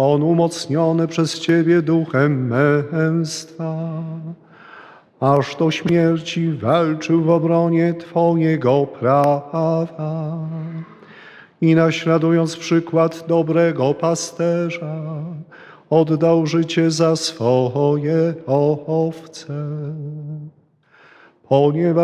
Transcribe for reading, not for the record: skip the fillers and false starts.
On umocniony przez Ciebie duchem męstwa, aż do śmierci walczył w obronie Twojego prawa. I naśladując przykład dobrego pasterza, oddał życie za swoje owce. Ponieważ